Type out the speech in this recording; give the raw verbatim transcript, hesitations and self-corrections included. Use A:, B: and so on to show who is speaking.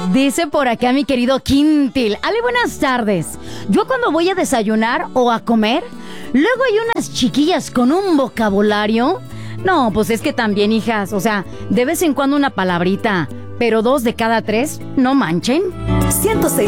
A: Dice por acá mi querido Quintil. Ale, buenas tardes. Yo cuando voy a desayunar o a comer, luego hay unas chiquillas con un vocabulario. No, pues es que también, hijas, o sea, de vez en cuando una palabrita, pero dos de cada tres, no manchen.
B: ciento seis